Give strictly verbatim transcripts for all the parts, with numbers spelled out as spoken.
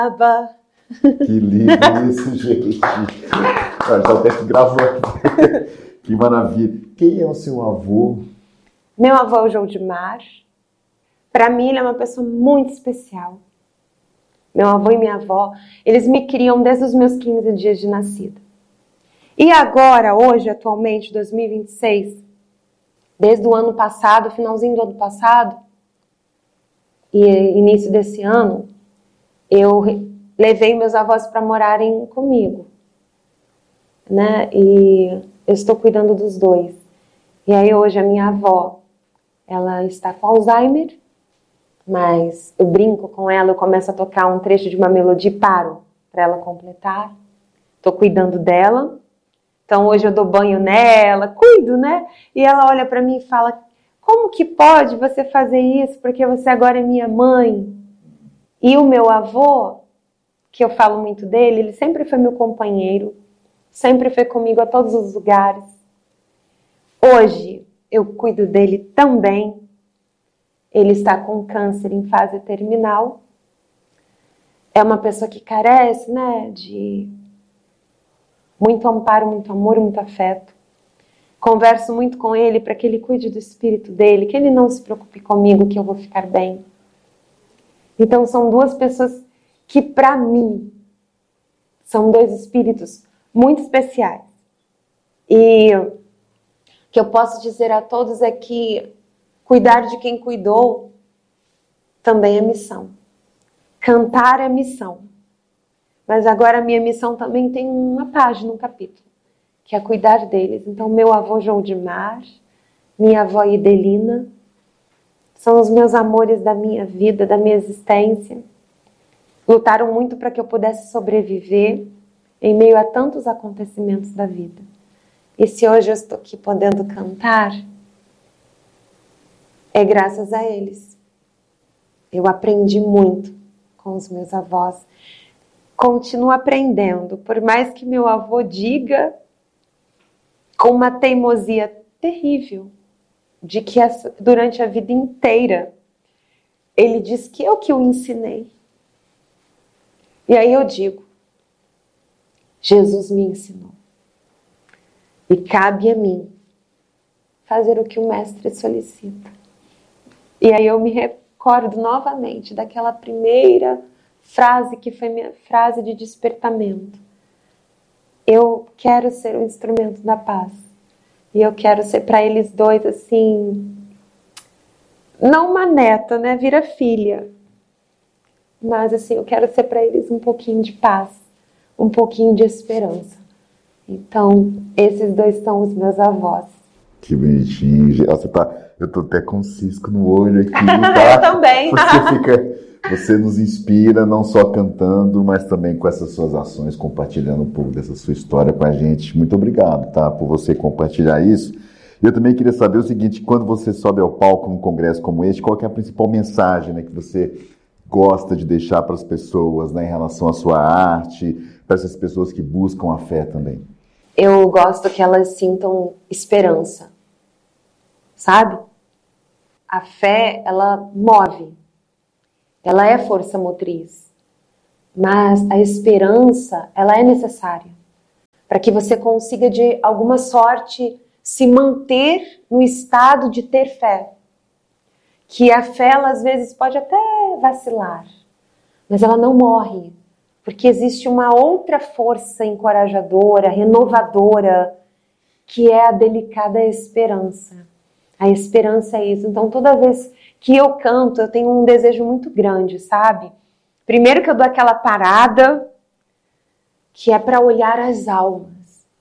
Que lindo isso, gente. Olha, já até que gravou. Que maravilha. Quem é o seu avô? Meu avô é o Joldimar. Para mim, ele é uma pessoa muito especial. Meu avô e minha avó, eles me criam desde os meus quinze dias de nascida. E agora, hoje, atualmente, dois mil e vinte e seis, desde o ano passado, finalzinho do ano passado, e início desse ano, eu levei meus avós para morarem comigo, né? E eu estou cuidando dos dois. E aí hoje a minha avó, ela está com Alzheimer, mas eu brinco com ela, eu começo a tocar um trecho de uma melodia e paro para ela completar. Estou cuidando dela. Então hoje eu dou banho nela, cuido, né? E ela olha para mim e fala: como que pode você fazer isso? Porque você agora é minha mãe. E o meu avô, que eu falo muito dele, ele sempre foi meu companheiro, sempre foi comigo a todos os lugares. Hoje eu cuido dele também. Ele está com câncer em fase terminal. É uma pessoa que carece, né, de muito amparo, muito amor, muito afeto. Converso muito com ele para que ele cuide do espírito dele, que ele não se preocupe comigo, que eu vou ficar bem. Então são duas pessoas que, para mim, são dois espíritos muito especiais. E o que eu posso dizer a todos é que cuidar de quem cuidou também é missão. Cantar é missão. Mas agora a minha missão também tem uma página, um capítulo, que é cuidar deles. Então, meu avô Joldimar, minha avó Idelina, são os meus amores da minha vida, da minha existência. Lutaram muito para que eu pudesse sobreviver em meio a tantos acontecimentos da vida. E se hoje eu estou aqui podendo cantar, é graças a eles. Eu aprendi muito com os meus avós. Continuo aprendendo, por mais que meu avô diga com uma teimosia terrível, de que durante a vida inteira ele diz que eu que o ensinei. E aí eu digo, Jesus me ensinou. E cabe a mim fazer o que o mestre solicita. E aí eu me recordo novamente daquela primeira frase que foi minha frase de despertamento. Eu quero ser o instrumento da paz. E eu quero ser para eles dois assim, não uma neta, né? Vira filha. Mas assim, eu quero ser para eles um pouquinho de paz, um pouquinho de esperança. Então, esses dois são os meus avós. Que bonitinho. Você tá, eu tô até com um cisco no olho aqui, tá? Eu também. Você fica, você nos inspira não só cantando, mas também com essas suas ações, compartilhando um pouco dessa sua história com a gente. Muito obrigado, tá? Por você compartilhar isso. Eu também queria saber o seguinte, quando você sobe ao palco num congresso como este, qual que é a principal mensagem, né, que você gosta de deixar para as pessoas, né, em relação à sua arte, para essas pessoas que buscam a fé também? Eu gosto que elas sintam esperança, sabe? A fé, ela move, ela é força motriz, mas a esperança, ela é necessária para que você consiga, de alguma sorte, se manter no estado de ter fé. Que a fé, ela, às vezes, pode até vacilar, mas ela não morre. Porque existe uma outra força encorajadora, renovadora, que é a delicada esperança. A esperança é isso. Então, toda vez que eu canto, eu tenho um desejo muito grande, sabe? Primeiro que eu dou aquela parada, que é para olhar as almas.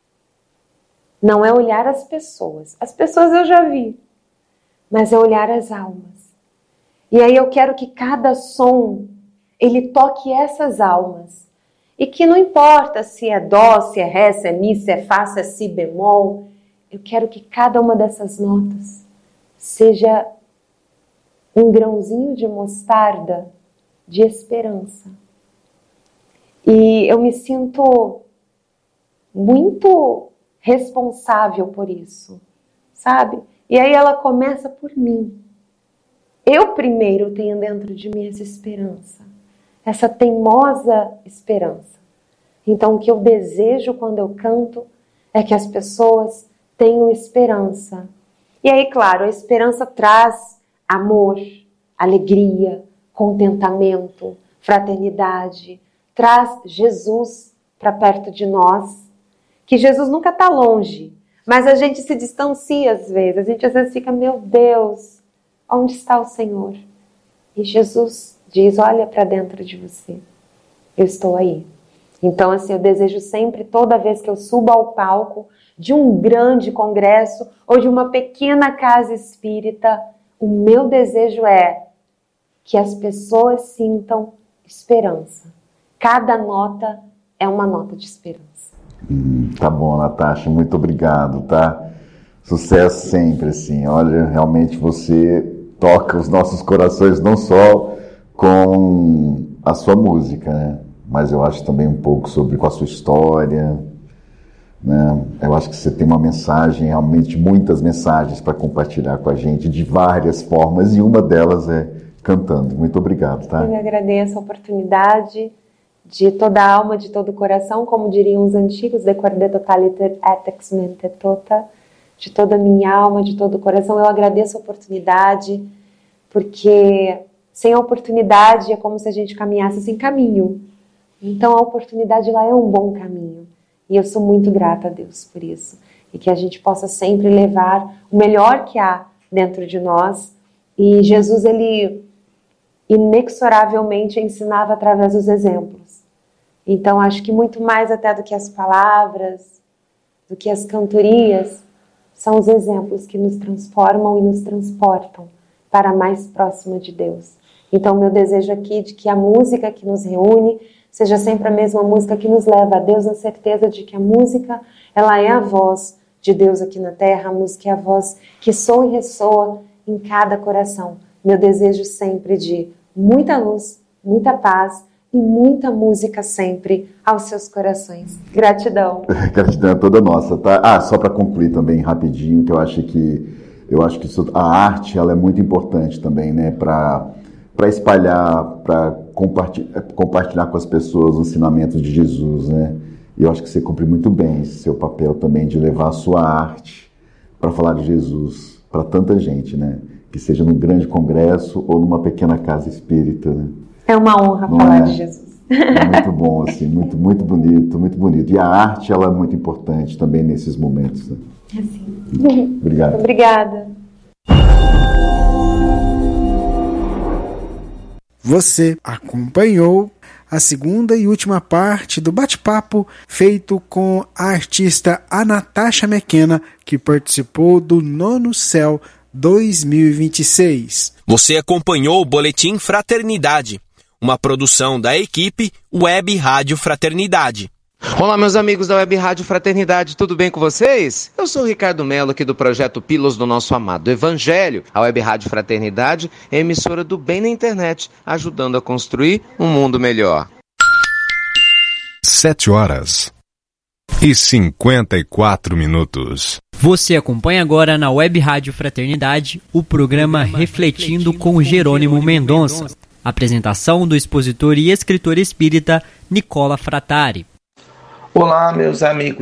Não é olhar as pessoas. As pessoas eu já vi, mas é olhar as almas. E aí eu quero que cada som ele toque essas almas. E que não importa se é dó, se é ré, se é mi, se é fá, se é si bemol. Eu quero que cada uma dessas notas seja um grãozinho de mostarda de esperança. E eu me sinto muito responsável por isso, sabe? E aí ela começa por mim. Eu primeiro tenho dentro de mim essa esperança. essa teimosa esperança. Então, o que eu desejo quando eu canto é que as pessoas tenham esperança. E aí, claro, a esperança traz amor, alegria, contentamento, fraternidade, traz Jesus para perto de nós, que Jesus nunca está longe, mas a gente se distancia às vezes, a gente às vezes fica, meu Deus, onde está o Senhor? E Jesus diz, olha para dentro de você, eu estou aí. Então, assim, eu desejo sempre, toda vez que eu subo ao palco de um grande congresso ou de uma pequena casa espírita, o meu desejo é que as pessoas sintam esperança. Cada nota é uma nota de esperança. Hum, tá bom, Natasha, muito obrigado, tá? Sucesso sempre, assim. Olha, realmente você toca os nossos corações não só com a sua música, né? Mas eu acho também um pouco sobre com a sua história, né? Eu acho que você tem uma mensagem, realmente muitas mensagens para compartilhar com a gente de várias formas, e uma delas é cantando. Muito obrigado, tá? Eu agradeço a oportunidade de toda a alma, de todo o coração, como diriam os antigos, de cor de totaliter etex mente tota, de toda a minha alma, de todo o coração. Eu agradeço a oportunidade, porque sem a oportunidade é como se a gente caminhasse sem caminho. Então a oportunidade lá é um bom caminho. E eu sou muito grata a Deus por isso. E que a gente possa sempre levar o melhor que há dentro de nós. E Jesus, ele inexoravelmente ensinava através dos exemplos. Então acho que muito mais até do que as palavras, do que as cantorias, são os exemplos que nos transformam e nos transportam para mais próxima de Deus. Então meu desejo aqui é de que a música que nos reúne seja sempre a mesma música que nos leva a Deus, na certeza de que a música, ela é a voz de Deus aqui na terra, a música é a voz que soa e ressoa em cada coração. Meu desejo sempre de muita luz, muita paz e muita música sempre aos seus corações. Gratidão. Gratidão é toda nossa, tá? Ah, só para concluir também rapidinho, que eu acho que eu acho que isso, a arte, ela é muito importante também, né, para para espalhar, para compartilhar, compartilhar com as pessoas os ensinamentos de Jesus, né? E eu acho que você cumpre muito bem esse seu papel também de levar a sua arte para falar de Jesus para tanta gente, né? Que seja num grande congresso ou numa pequena casa espírita, né? É uma honra Não falar é? de Jesus. É muito bom, assim, muito, muito bonito, muito bonito. E a arte, ela é muito importante também nesses momentos, né? É sim. Obrigado. Obrigada. Você acompanhou a segunda e última parte do bate-papo feito com a artista Natasha McKenna, que participou do Nono Céu dois mil e vinte e seis. Você acompanhou o Boletim Fraternidade, uma produção da equipe Web Rádio Fraternidade. Olá, meus amigos da Web Rádio Fraternidade, tudo bem com vocês? Eu sou o Ricardo Melo, aqui do projeto Pílulas do Nosso Amado Evangelho. A Web Rádio Fraternidade é a emissora do bem na internet, ajudando a construir um mundo melhor. Sete horas e cinquenta e quatro minutos. Você acompanha agora na Web Rádio Fraternidade o programa Refletindo com Jerônimo Mendonça. Apresentação do expositor e escritor espírita Nicola Frattari. Olá, meus amigos